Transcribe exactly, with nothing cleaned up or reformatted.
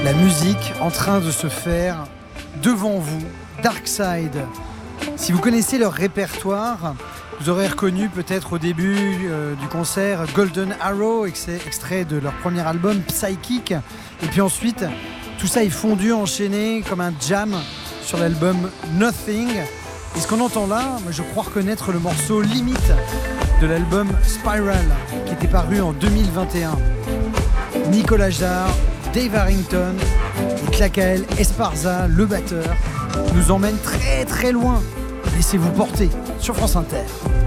La musique en train de se faire devant vous, Darkside. Si vous connaissez leur répertoire, vous aurez reconnu peut-être au début euh, du concert Golden Arrow, extrait de leur premier album Psychic. Et puis ensuite, tout ça est fondu, enchaîné comme un jam sur l'album Nothing. Et ce qu'on entend là, je crois reconnaître le morceau Limite de l'album Spiral, qui était paru en deux mille vingt et un. Nicolas Jarre, Dave Harrington et Clacael Esparza, le batteur, nous emmènent très très loin. Laissez-vous porter sur France Inter.